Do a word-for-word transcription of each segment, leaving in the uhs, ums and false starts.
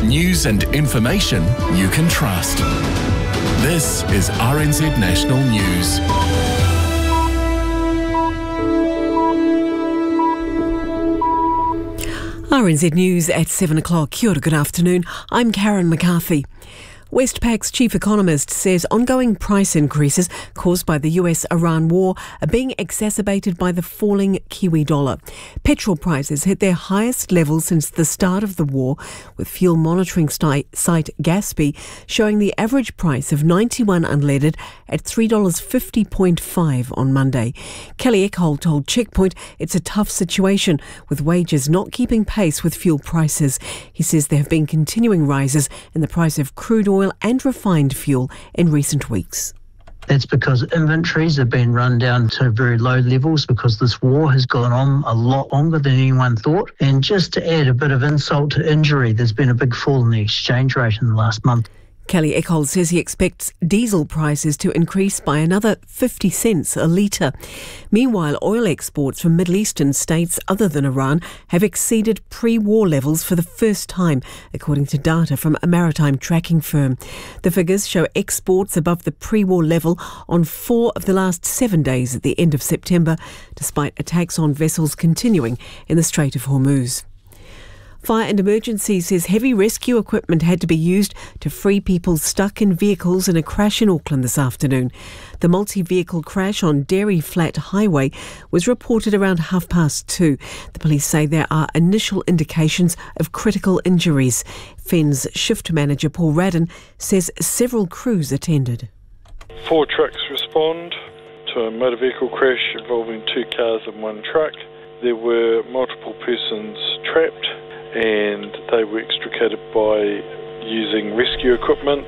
News and information you can trust. This is R N Z National News. R N Z News at seven o'clock. Kia ora, good afternoon. I'm Karen McCarthy. Westpac's chief economist says ongoing price increases caused by the U S Iran war are being exacerbated by the falling Kiwi dollar. Petrol prices hit their highest level since the start of the war, with fuel monitoring site Gaspy showing the average price of ninety-one unleaded at three dollars fifty point five on Monday. Kelly Eckholt told Checkpoint it's a tough situation, with wages not keeping pace with fuel prices. He says there have been continuing rises in the price of crude oil and refined fuel in recent weeks. That's because inventories have been run down to very low levels because this war has gone on a lot longer than anyone thought. And just to add a bit of insult to injury, there's been a big fall in the exchange rate in the last month. Kelly Eckholt says he expects diesel prices to increase by another fifty cents a litre. Meanwhile, oil exports from Middle Eastern states other than Iran have exceeded pre-war levels for the first time, according to data from a maritime tracking firm. The figures show exports above the pre-war level on four of the last seven days at the end of September, despite attacks on vessels continuing in the Strait of Hormuz. Fire and Emergency says heavy rescue equipment had to be used to free people stuck in vehicles in a crash in Auckland this afternoon. The multi-vehicle crash on Dairy Flat Highway was reported around half past two. The police say there are initial indications of critical injuries. F E N's shift manager Paul Radden says several crews attended. Four trucks respond to a motor vehicle crash involving two cars and one truck. There were multiple persons trapped, and they were extricated by using rescue equipment.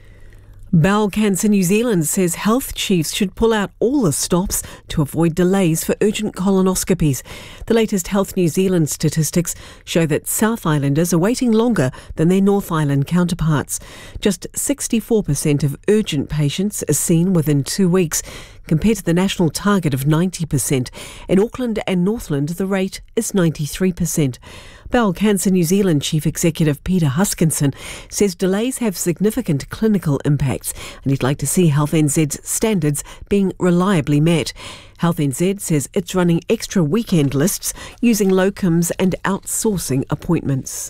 Bowel Cancer New Zealand says health chiefs should pull out all the stops to avoid delays for urgent colonoscopies. The latest Health New Zealand statistics show that South Islanders are waiting longer than their North Island counterparts. Just sixty-four percent of urgent patients are seen within two weeks, compared to the national target of ninety percent. In Auckland and Northland, the rate is ninety-three percent. Bowel Cancer New Zealand Chief Executive Peter Huskinson says delays have significant clinical impacts, and he'd like to see Health N Z's standards being reliably met. Health N Z says it's running extra weekend lists using locums and outsourcing appointments.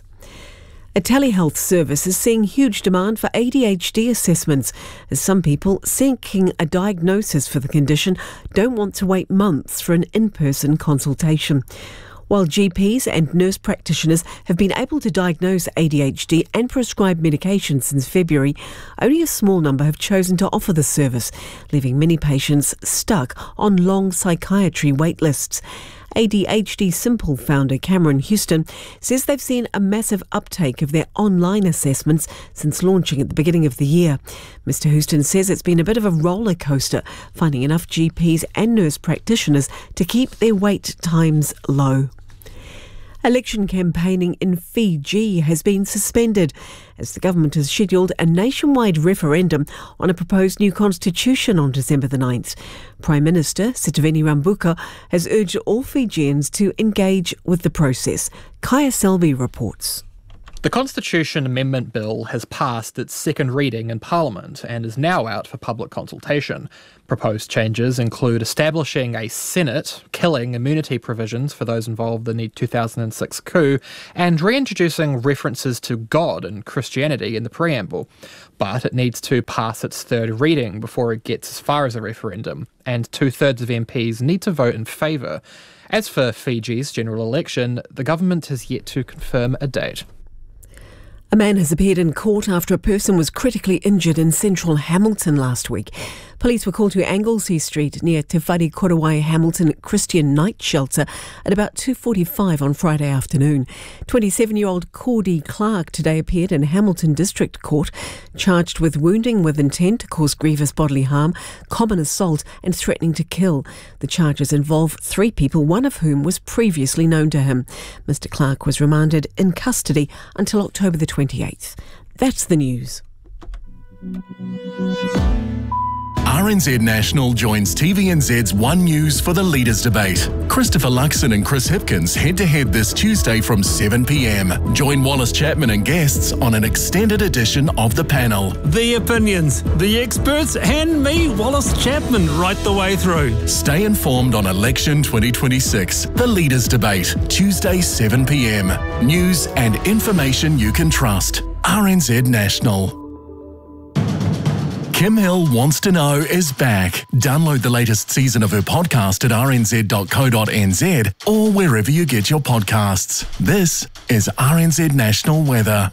A telehealth service is seeing huge demand for A D H D assessments, as some people seeking a diagnosis for the condition don't want to wait months for an in-person consultation. While G Ps and nurse practitioners have been able to diagnose A D H D and prescribe medication since February, only a small number have chosen to offer the service, leaving many patients stuck on long psychiatry wait lists. A D H D Simple founder Cameron Houston says they've seen a massive uptake of their online assessments since launching at the beginning of the year. Mister Houston says it's been a bit of a roller coaster finding enough G Ps and nurse practitioners to keep their wait times low. Election campaigning in Fiji has been suspended as the government has scheduled a nationwide referendum on a proposed new constitution on December the ninth. Prime Minister Sitiveni Rabuka has urged all Fijians to engage with the process. Kaya Selby reports. The Constitution Amendment Bill has passed its second reading in Parliament and is now out for public consultation. Proposed changes include establishing a Senate, killing immunity provisions for those involved in the two thousand six coup, and reintroducing references to God and Christianity in the preamble. But it needs to pass its third reading before it gets as far as a referendum, and two-thirds of M Ps need to vote in favour. As for Fiji's general election, the government has yet to confirm a date. A man has appeared in court after a person was critically injured in central Hamilton last week. Police were called to Anglesey Street near Te Whare Korowai Hamilton Christian Night Shelter at about two forty-five on Friday afternoon. twenty-seven-year-old Cordy Clark today appeared in Hamilton District Court, charged with wounding with intent to cause grievous bodily harm, common assault and threatening to kill. The charges involve three people, one of whom was previously known to him. Mister Clark was remanded in custody until October the twenty-eighth. That's the news. R N Z National joins T V N Z's One News for the Leaders Debate. Christopher Luxon and Chris Hipkins head-to-head this Tuesday from seven p m. Join Wallace Chapman and guests on an extended edition of The Panel. The opinions, the experts, and me, Wallace Chapman, right the way through. Stay informed on Election twenty twenty-six, The Leaders Debate, Tuesday seven p m. News and information you can trust. R N Z National. Kim Hill Wants to Know is back. Download the latest season of her podcast at r n z dot co dot n z or wherever you get your podcasts. This is R N Z National Weather.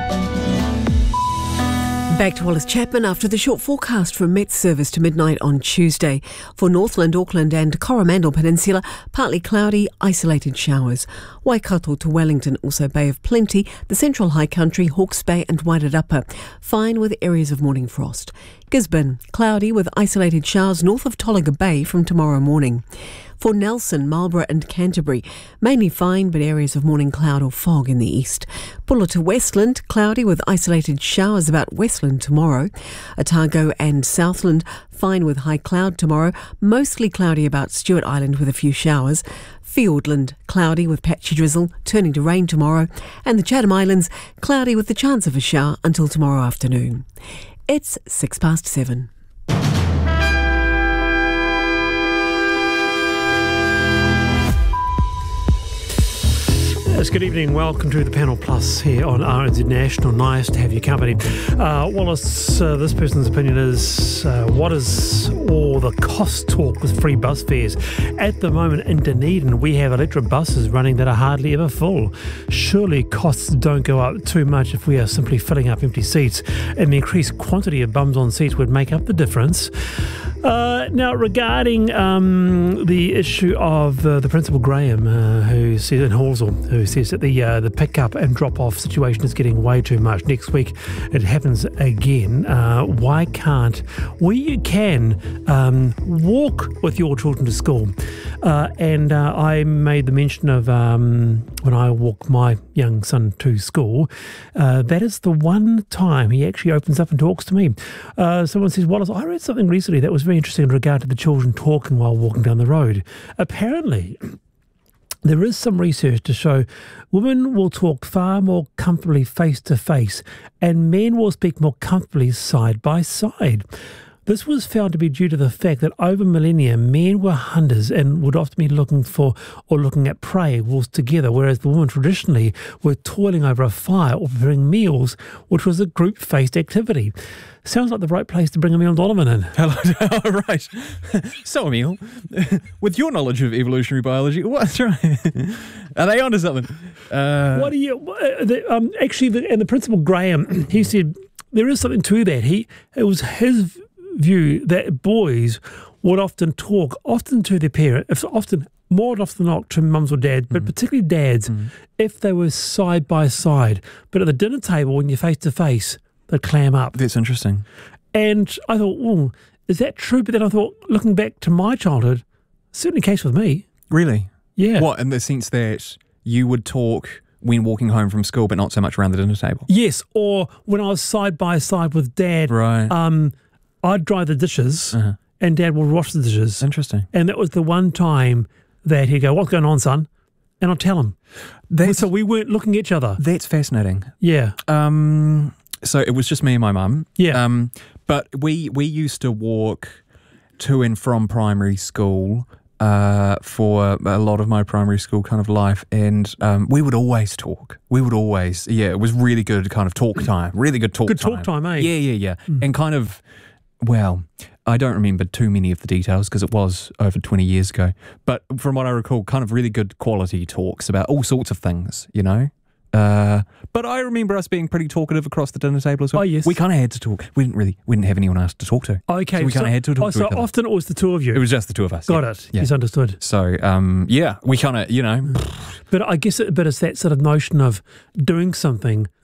Back to Wallace Chapman after the short forecast from Met Service to midnight on Tuesday. For Northland, Auckland and Coromandel Peninsula, partly cloudy, isolated showers. Waikato to Wellington, also Bay of Plenty, the Central High Country, Hawke's Bay and Wairarapa, fine with areas of morning frost. Gisborne, cloudy with isolated showers north of Tolaga Bay from tomorrow morning. For Nelson, Marlborough and Canterbury, mainly fine but areas of morning cloud or fog in the east. Bulla to Westland, cloudy with isolated showers about Westland tomorrow. Otago and Southland, fine with high cloud tomorrow, mostly cloudy about Stewart Island with a few showers. Fiordland, cloudy with patchy drizzle, turning to rain tomorrow. And the Chatham Islands, cloudy with the chance of a shower until tomorrow afternoon. It's six past seven. Yes, good evening. Welcome to the Panel Plus here on R N Z National. Nice to have you company. Uh, Wallace, uh, this person's opinion is, uh, what is all the cost talk with free bus fares? At the moment in Dunedin, we have electric buses running that are hardly ever full. Surely costs don't go up too much if we are simply filling up empty seats, and the increased quantity of bums on seats would make up the difference. Uh, now, regarding um, the issue of uh, the Principal Graham, uh, who says in Halsall, who says that the uh, the pick-up and drop-off situation is getting way too much. Next week, it happens again. Uh, why can't we? You can um, walk with your children to school. Uh, and uh, I made the mention of um, when I walk my young son to school, uh, that is the one time he actually opens up and talks to me. Uh, someone says, Wallace, I read something recently that was very interesting in regard to the children talking while walking down the road. Apparently, there is some research to show women will talk far more comfortably face to face and men will speak more comfortably side by side. This was found to be due to the fact that over millennia, men were hunters and would often be looking for or looking at prey whilst together, whereas the women traditionally were toiling over a fire or preparing meals, which was a group-faced activity. Sounds like the right place to bring Emil Donovan in. Hello, right. So, Emil, with your knowledge of evolutionary biology, what's right? Are they onto something? Uh, what do you? Uh, the, um, actually, the, and the Principal Graham, he said there is something to that. He it was his view that boys would often talk, often to their parent, if often more often than not to mums or dads, but mm. particularly dads, mm. if they were side by side. But at the dinner table, when you're face to face, they'd clam up. That's interesting. And I thought, well, is that true? But then I thought, looking back to my childhood, certainly the case with me. Really? Yeah. What, in the sense that you would talk when walking home from school, but not so much around the dinner table? Yes, or when I was side by side with Dad. Right. Um, I'd dry the dishes, uh-huh. and Dad would wash the dishes. Interesting. And that was the one time that he'd go, what's going on, son? And I'd tell him. That's, so we weren't looking at each other. That's fascinating. Yeah. Um. So it was just me and my mum. Yeah. Um. But we, we used to walk to and from primary school uh, for a lot of my primary school kind of life, and um, we would always talk. We would always, yeah, it was really good kind of talk time. Really good talk good time. Good talk time, eh? Yeah, yeah, yeah. Mm. And kind of... Well, I don't remember too many of the details because it was over twenty years ago. But from what I recall, kind of really good quality talks about all sorts of things, you know? Uh, but I remember us being pretty talkative across the dinner table as well. Oh, yes. We kind of had to talk. We didn't really, we didn't have anyone else to talk to. Okay. So we kind of so, had to talk oh, to so each other. often it was the two of you? It was just the two of us. Got yeah. it. Yeah. Yes, understood. So, um, yeah, we kind of, you know. But I guess it, but it's that sort of notion of doing something. Uh.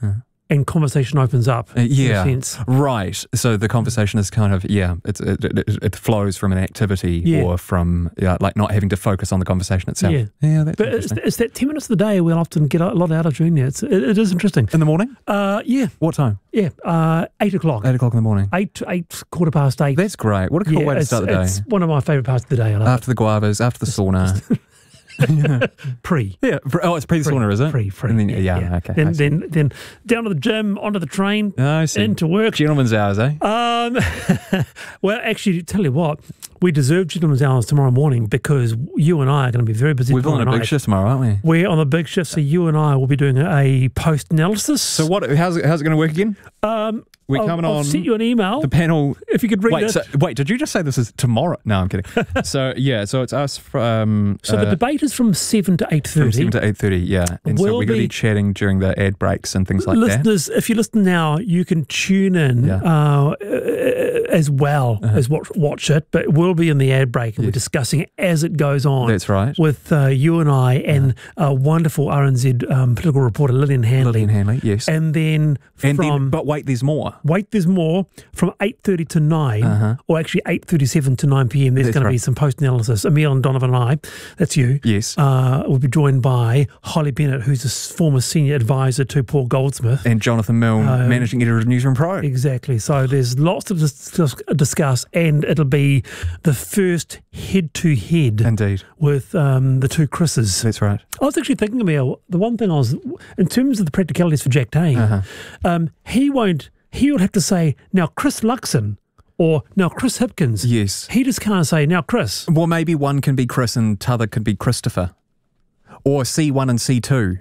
and conversation opens up. Uh, yeah, in a sense. right. So the conversation is kind of, yeah, it's, it, it, it flows from an activity Yeah. or from, yeah, like not having to focus on the conversation itself. Yeah. yeah that's But it's, interesting. it's that ten minutes of the day we'll often get a lot out of during there. It's, it, it is interesting. In the morning? Uh, yeah, What time? yeah, uh, eight o'clock. Eight o'clock in the morning. Eight, eight, quarter past eight. That's great. What a cool yeah, way to it's, start the day. it's one of my favourite parts of the day. I love After the guavas, after the sauna. it. Pre. Yeah. Oh, it's pre-sauna, is it? Pre, pre. And then, yeah, yeah, yeah. okay. I Then, see. then, then down to the gym, onto the train, Oh, I see. into work. Gentleman's hours, eh? Um, well, actually, tell you what, we deserve gentlemen's hours tomorrow morning because you and I are going to be very busy We're tomorrow on a big night. shift tomorrow, aren't we? We're on the big shift, so you and I will be doing a post-analysis. So what? How's it, how's it going to work again? um, We're I'll, coming I'll on send you an email the panel. if you could read Wait, it. so, wait, did you just say this is tomorrow? No, I'm kidding. so yeah, so it's us from So uh, the debate is from seven to eight from thirty. seven to eight thirty. Yeah, and so Will we're going to be- be chatting during the ad breaks and things like that. Listeners, if you listen now, you can tune in Yeah. uh, as well Uh-huh. as watch, watch it, but we'll be in the ad break and we're Yes. discussing it as it goes on. That's right. With uh, you and I and uh, wonderful R N Z um, political reporter Lillian Hanley. Lillian Hanley, yes. And then And from then, but wait, there's more. wait, there's more from eight thirty to nine, Uh-huh. or actually eight thirty-seven to nine p.m. There's That's going to be right. some post analysis. Emil and Donovan and I, that's you. Yes. Uh, we'll be joined by Holly Bennett, who's a s- former senior advisor to Paul Goldsmith. And Jonathan Milne, Um, managing editor of Newsroom Pro. Exactly. So there's lots to dis- dis- discuss, and it'll be the first head-to-head Indeed. with um, the two Chris's. That's right. I was actually thinking about the one thing I was, in terms of the practicalities for Jack Day, Uh-huh. um, he won't, he would have to say, now Chris Luxon, or now Chris Hipkins. Yes. He just can't say, now Chris. Well, maybe one can be Chris and t'other could be Christopher. Or C one and C two.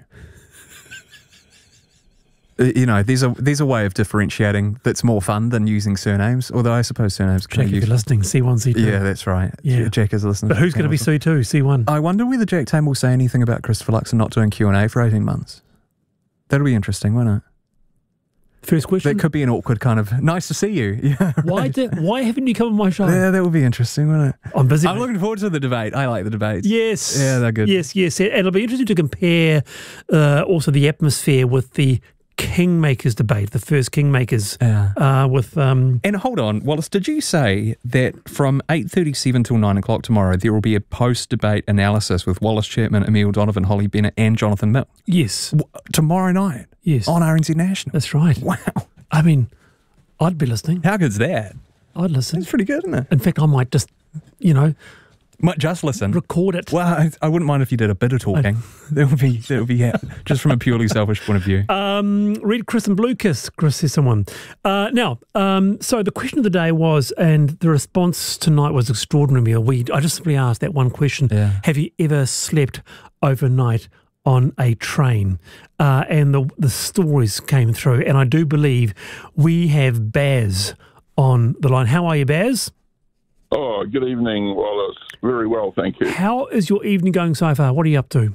Uh, You know, there's a there's a way of differentiating that's more fun than using surnames. Although I suppose surnames can Jack, be if you're used. listening, C one, C two. Yeah, that's right. Yeah. Jack is listening. But who's going to be C two, C one? I wonder whether Jack Tame will say anything about Christopher Luxon not doing Q and A for eighteen months. That'll be interesting, won't it? First question. That could be an awkward kind of, nice to see you. Yeah, why, right. did, why haven't you come on my show? Yeah, that would be interesting, wouldn't it? I'm busy. I'm mate. looking forward to the debate. I like the debates. Yes. Yeah, they're good. Yes, yes. And it'll be interesting to compare uh, also the atmosphere with the Kingmakers debate, the first Kingmakers, Yeah. uh, with. Um, And hold on, Wallace, did you say that from eight thirty-seven till nine o'clock tomorrow there will be a post-debate analysis with Wallace Chapman, Emil Donovan, Holly Bennett and Jonathan Milne? yes, W- Tomorrow night? yes. On R N Z National? That's right. Wow. I mean, I'd be listening. How good's that? I'd listen. That's pretty good, isn't it? In fact, I might just, you know, Might just listen. record it. Well, I, I wouldn't mind if you did a bit of talking. That would be, that would be yeah, just from a purely selfish point of view. Um, read Chris and Blue Kiss, Chris says someone. Uh, now, um, so the question of the day was, and the response tonight was extraordinary. We, I just simply asked that one question. Yeah. Have you ever slept overnight on a train? Uh, and the, the stories came through. And I do believe we have Baz on the line. How are you, Baz? Oh, good evening, Wallace. Very well, thank you. How is your evening going so far? What are you up to?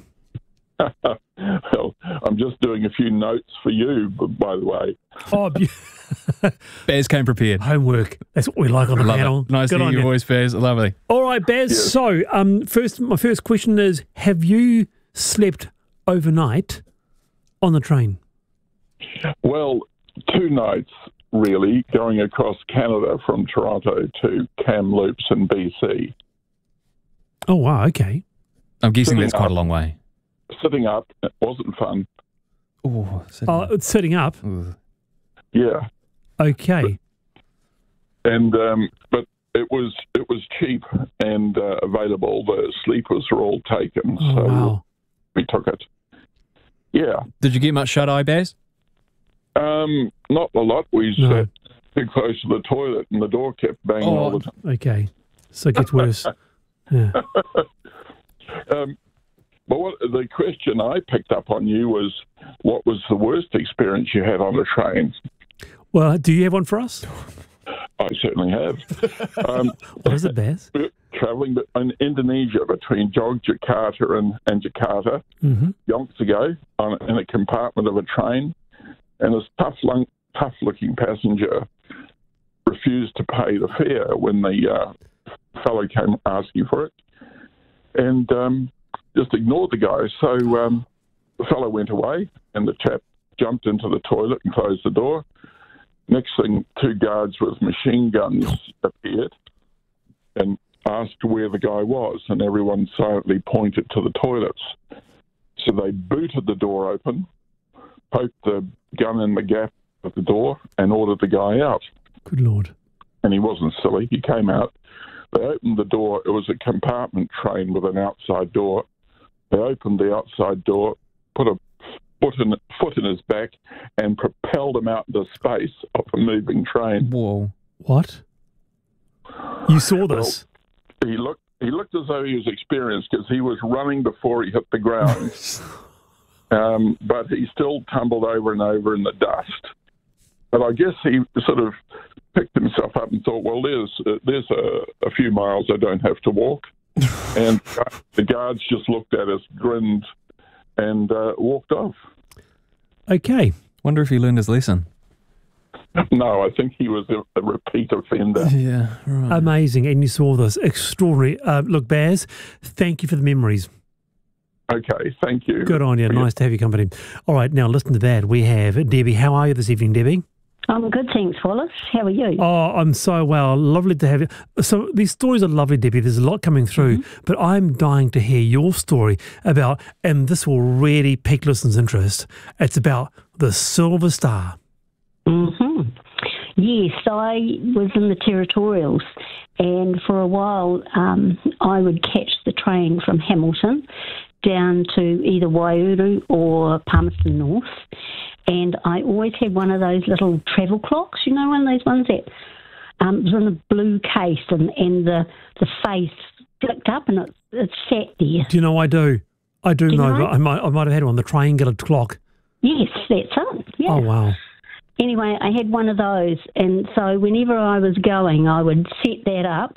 Well, I'm just doing a few notes for you, b- by the way. Oh, be- Baz came prepared. homework. That's what we like on the Love panel. it. Nice Good to on hear your you. voice, Baz. Lovely. All right, Baz. Yes. So, um, first, my first question is: have you slept overnight on the train? Well, two nights, really, going across Canada from Toronto to Kamloops in B C. Oh, wow. Okay. I'm guessing Sitting that's quite a up. long way. Sitting up, it wasn't fun. Oh, Oh, it's sitting up. Yeah. Okay. And um, but it was it was cheap and uh, available. The sleepers were all taken, Oh, so wow. we took it. Yeah. Did you get much shut-eye, Baz? Um, not a lot. We No. sat too close to the toilet, and the door kept banging Oh. all the time. Okay. So it gets worse. Yeah. Um, but what, the question I picked up on you was, what was the worst experience you had on a train? Well, do you have one for us? I certainly have. Um, What is it, Baz? travelling in Indonesia between Yogyakarta and, and Jakarta, Mm-hmm. yonks ago, on, in a compartment of a train, and this tough, lung, tough-looking passenger refused to pay the fare when the uh, fellow came asking for it, and um, just ignored the guy. So um, the fellow went away, and the chap jumped into the toilet and closed the door. Next thing, two guards with machine guns appeared and asked where the guy was, and everyone silently pointed to the toilets. So they booted the door open, poked the gun in the gap of the door, and ordered the guy out. Good Lord. And he wasn't silly. He came out. They opened the door. It was a compartment train with an outside door. They opened the outside door, put a foot in, foot in his back, and propelled him out into space off a moving train. Whoa. What? You saw this? Well, he looked he looked as though he was experienced because he was running before he hit the ground. um, but he still tumbled over and over in the dust. But I guess he sort of picked himself up and thought, well, there's uh, there's a, a few miles I don't have to walk. And the guards just looked at us, grinned, and uh, walked off. Okay. Wonder if he learned his lesson. No, I think he was a, a repeat offender. Yeah, right. Amazing. And you saw this. Extraordinary. Uh, look, Baz, thank you for the memories. Okay, thank you. Good on you. Nice to have you company. All right, now listen to that. We have Debbie. How are you this evening, Debbie? I'm good, thanks, Wallace. How are you? Oh, I'm so well. Lovely to have you. So these stories are lovely, Debbie. There's a lot coming through, mm-hmm. but I'm dying to hear your story about, and this will really pique listeners' interest, it's about the Silver Star. Mm-hmm. Yes, I was in the Territorials, and for a while um, I would catch the train from Hamilton down to either Waiouru or Palmerston North, and I always had one of those little travel clocks, you know, one of those ones that um, was in a blue case, and, and the, the face flicked up and it, it sat there. Do you know I do? I do, do know, you know? I might, I might have had one, the triangular clock. Yes, that's it, yeah. Oh, wow. Anyway, I had one of those, and so whenever I was going, I would set that up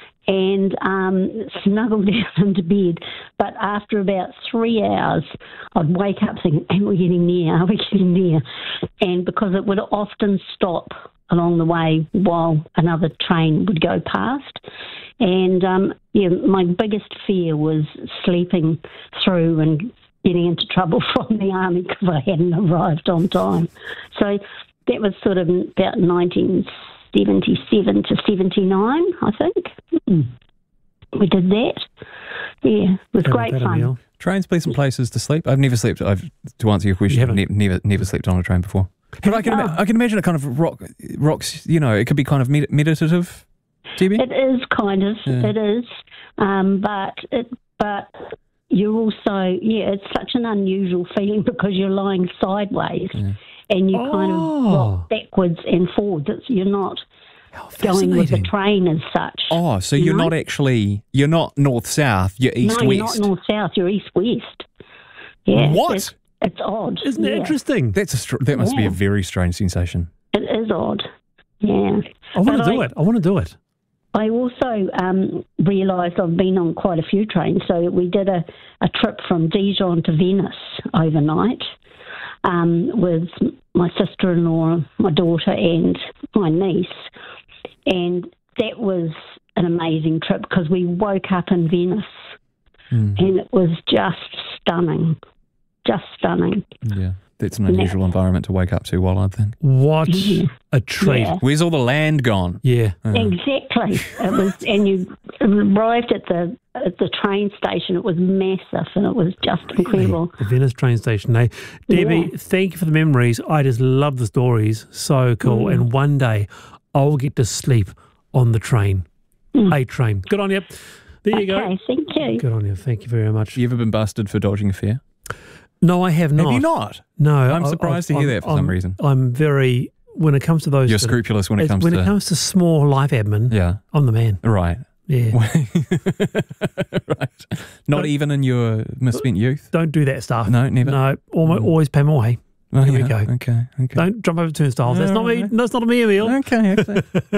and um, snuggle down into bed. But after about three hours, I'd wake up thinking, are we getting near? Are we getting near? And because it would often stop along the way while another train would go past. And, um, yeah, my biggest fear was sleeping through and getting into trouble from the army because I hadn't arrived on time. So that was sort of about nineteen seventy-seven to seventy-nine, I think. Mm. We did that. Yeah, it was great fun. Trains, pleasant places to sleep. I've never slept. I've to answer your question. I've ne- never never slept on a train before. But I can oh. I can imagine it kind of rock rocks. You know, it could be kind of med- meditative. Debbie? It is kind of. Yeah. It is, um, but it but. You're also, yeah, it's such an unusual feeling because you're lying sideways yeah. and you oh. kind of rock backwards and forwards. It's, you're not going with the train as such. Oh, so you're know? not actually, you're not north-south, you're east-west. No, you're not north-south, you're east-west. Yeah. What? It's, it's odd. Isn't that yeah. interesting? That's a str- That must yeah. be a very strange sensation. It is odd, yeah. I want to do I, it. I want to do it. I also um, realised I've been on quite a few trains, so we did a, a trip from Dijon to Venice overnight um, with my sister-in-law, my daughter and my niece, and that was an amazing trip because we woke up in Venice mm. and it was just stunning, just stunning. Yeah. That's an unusual yeah. environment to wake up to, while I think. What yeah. a treat. Yeah. Where's all the land gone? Yeah. Uh. Exactly. It was, and you arrived at the at the train station. It was massive and it was just incredible. The Venice train station. Hey, Debbie, yeah. thank you for the memories. I just love the stories. So cool. Mm. And one day I'll get to sleep on the train. Mm. A train. Good on you. There okay, you go. Okay, thank you. Good on you. Thank you very much. You ever been busted for dodging a fare? No, I have not. Have you not? No. I'm surprised I, I, to hear I'm, that for I'm, some reason. I'm very, when it comes to those... You're scrupulous when it comes when to... When it comes to small life admin, yeah. I'm the man. Right. Yeah. Right. Not don't, even in your misspent youth? Don't do that stuff. No, never? No, almost, mm. always pay my way. Oh, Here yeah. we go. Okay, okay. Don't jump over turnstiles. That's oh, not me. right. That's not me, Emil. Okay, okay.